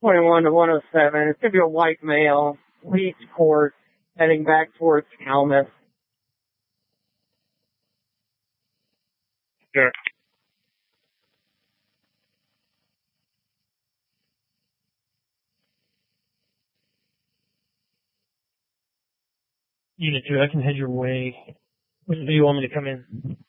21 to 107. It's going to be a white male, leads court, heading back towards Helmuth. Sure. Unit 2, I can head your way. When do you want me to come in?